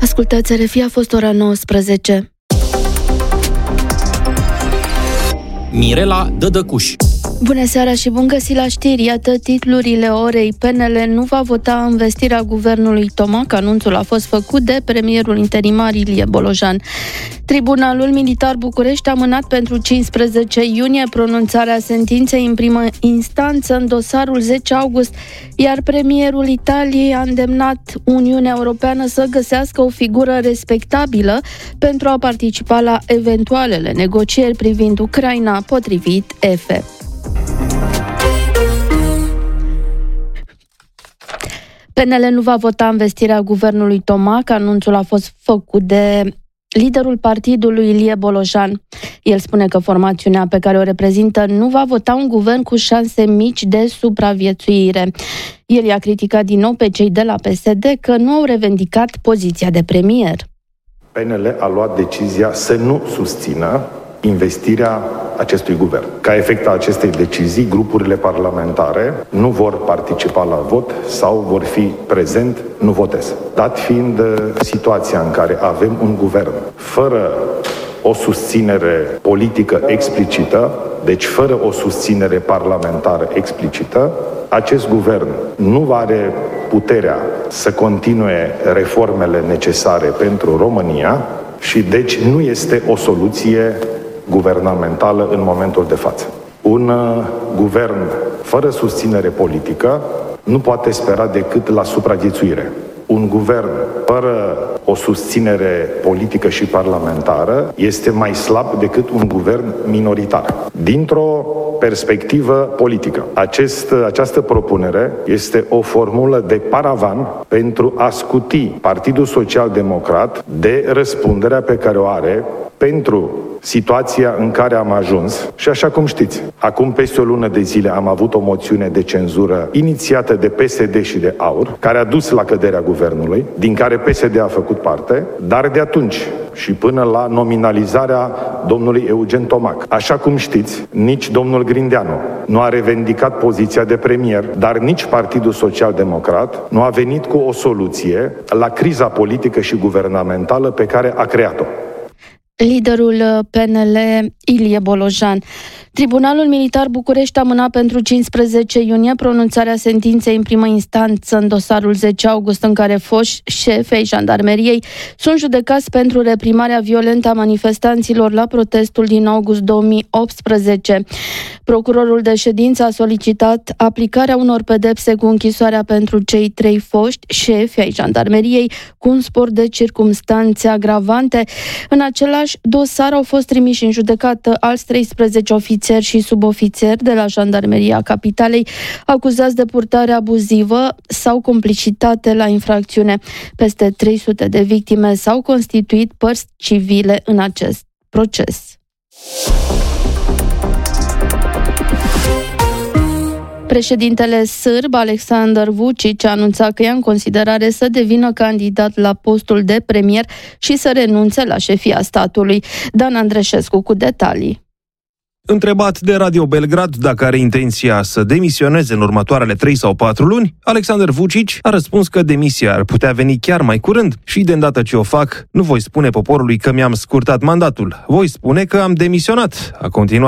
Ascultați RFI, a fost ora 19. Mirela Dădăcuș. Bună seara și bun găsit la știri. Iată titlurile orei. PNL nu va vota învestirea guvernului Tomac. Anunțul a fost făcut de premierul interimar Ilie Bolojan. Tribunalul Militar București a amânat pentru 15 iunie pronunțarea sentinței în primă instanță în dosarul 10 august, iar premierul Italiei a îndemnat Uniunea Europeană să găsească o figură respectabilă pentru a participa la eventualele negocieri privind Ucraina, potrivit EFE. PNL nu va vota învestirea guvernului Tomac. Anunțul a fost făcut de liderul partidului Ilie Bolojan. El spune că formațiunea pe care o reprezintă nu va vota un guvern cu șanse mici de supraviețuire. El i-a criticat din nou pe cei de la PSD că nu au revendicat poziția de premier. PNL a luat decizia să nu susțină investirea acestui guvern. Ca efect al acestei decizii, grupurile parlamentare nu vor participa la vot sau vor fi prezent, nu votez. Dat fiind situația în care avem un guvern fără o susținere politică explicită, deci fără o susținere parlamentară explicită, acest guvern nu are puterea să continue reformele necesare pentru România și deci nu este o soluție guvernamentală în momentul de față. Un guvern fără susținere politică nu poate spera decât la supraviețuire. Un guvern fără o susținere politică și parlamentară este mai slab decât un guvern minoritar. Dintr-o perspectivă politică, această propunere este o formulă de paravan pentru a scuti Partidul Social-Democrat de răspunderea pe care o are pentru situația în care am ajuns. Și așa cum știți, acum peste o lună de zile am avut o moțiune de cenzură inițiată de PSD și de AUR, care a dus la căderea guvernului, din care PSD a făcut parte, dar de atunci și până la nominalizarea domnului Eugen Tomac. Așa cum știți, nici domnul Grindeanu nu a revendicat poziția de premier, dar nici Partidul Social-Democrat nu a venit cu o soluție la criza politică și guvernamentală pe care a creat-o. Liderul PNL, Ilie Bolojan. Tribunalul Militar București amâna pentru 15 iunie pronunțarea sentinței în primă instanță în dosarul 10 august, în care foști șefi ai jandarmeriei sunt judecați pentru reprimarea violentă a manifestanților la protestul din august 2018. Procurorul de ședință a solicitat aplicarea unor pedepse cu închisoarea pentru cei 3 foști șefi ai jandarmeriei cu un spor de circumstanțe agravante. În același dosar au fost trimiși în judecată alți 13 ofițeri și subofițeri de la Jandarmeria Capitalei, acuzați de purtare abuzivă sau complicitate la infracțiune. Peste 300 de victime s-au constituit părți civile în acest proces. Președintele sârb, Aleksandar Vučić, a anunțat că ia în considerare să devină candidat la postul de premier și să renunțe la șefia statului. Dan Andreșescu cu detalii. Întrebat de Radio Belgrad dacă are intenția să demisioneze în următoarele 3 sau 4 luni, Aleksandar Vučić a răspuns că demisia ar putea veni chiar mai curând și de îndată ce o fac, nu voi spune poporului că mi-am scurtat mandatul, voi spune că am demisionat, a continuat